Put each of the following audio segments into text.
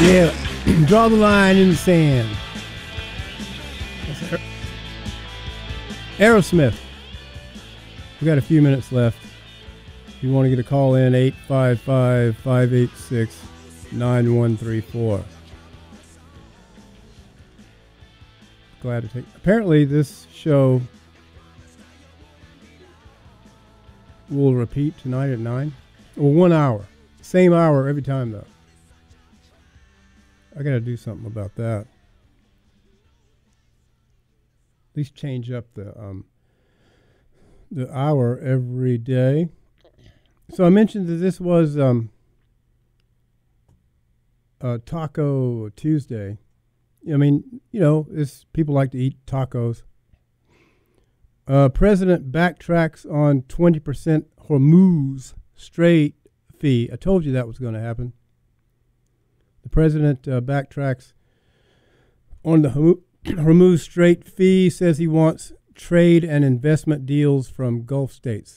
Yeah, draw the line in the sand. Aerosmith. We got a few minutes left. If you want to get a call in, 855-586-9134. Glad to take. Apparently, this show will repeat tonight at 9. Well, 1 hour. Same hour every time, though. I got to do something about that. At least change up the hour every day. So I mentioned that this was Taco Tuesday. I mean, you know, people like to eat tacos. President backtracks on 20% Hormuz Strait fee. I told you that was going to happen. The president backtracks on the Hormuz Strait fee, says he wants trade and investment deals from Gulf states.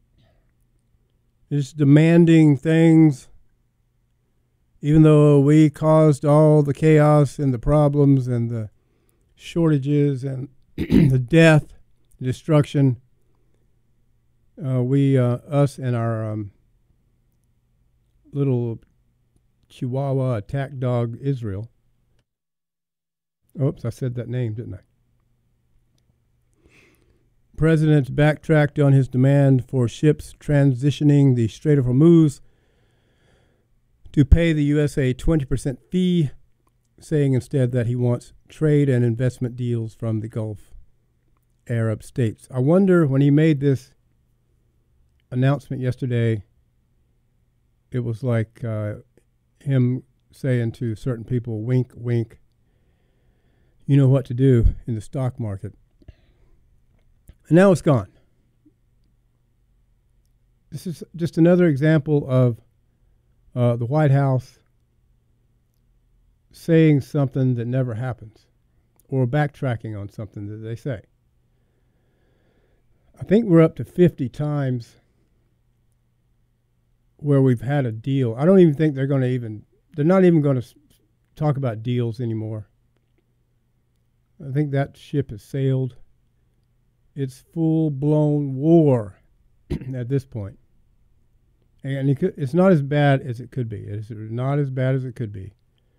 He's demanding things, even though we caused all the chaos and the problems and the shortages and the death, destruction. Us and our little Chihuahua attack dog, Israel. Oops, I said that name, didn't I? President backtracked on his demand for ships transitioning the Strait of Hormuz to pay the U.S. a 20% fee, saying instead that he wants trade and investment deals from the Gulf Arab states. I wonder, when he made this announcement yesterday, it was like him saying to certain people, wink, wink, you know what to do in the stock market. And now it's gone. This is just another example of the White House saying something that never happens, or backtracking on something that they say. I think we're up to 50 times where we've had a deal. I don't even think they're not even going to talk about deals anymore. I think that ship has sailed. It's full-blown war at this point. And it's not as bad as it could be. It's not as bad as it could be.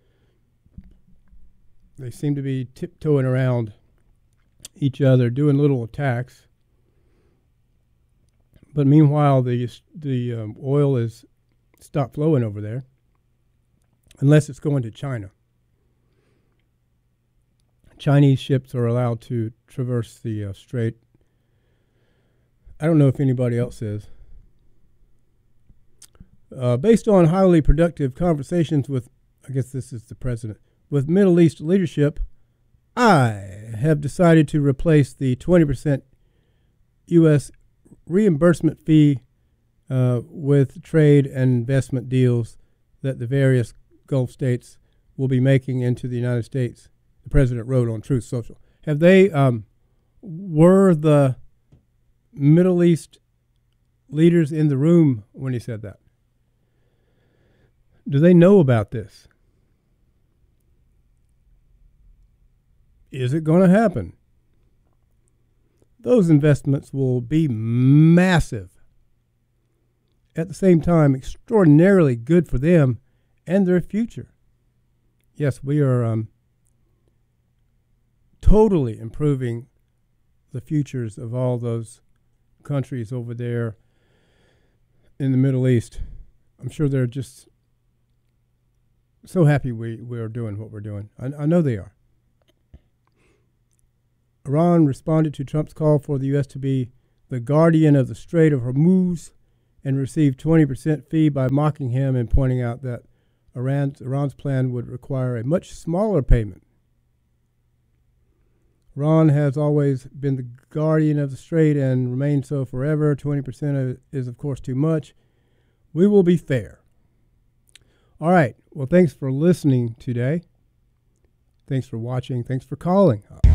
They seem to be tiptoeing around each other, doing little attacks. But meanwhile, the oil is stopped flowing over there, unless it's going to China. Chinese ships are allowed to traverse the strait. I don't know if anybody else is. Based on highly productive conversations with, I guess this is the president, with Middle East leadership, I have decided to replace the 20% U.S. reimbursement fee with trade and investment deals that the various Gulf states will be making into the United States, the president wrote on Truth Social. Have they, were the Middle East leaders in the room when he said that? Do they know about this? Is it going to happen? Those investments will be massive. At the same time, extraordinarily good for them and their future. Yes, we are totally improving the futures of all those countries over there in the Middle East. I'm sure they're just so happy we are doing what we're doing. I know they are. Iran responded to Trump's call for the U.S. to be the guardian of the Strait of Hormuz and received 20% fee by mocking him and pointing out that Iran's plan would require a much smaller payment. Iran has always been the guardian of the strait and remains so forever. 20% of it is, of course, too much. We will be fair. All right. Well, thanks for listening today. Thanks for watching. Thanks for calling.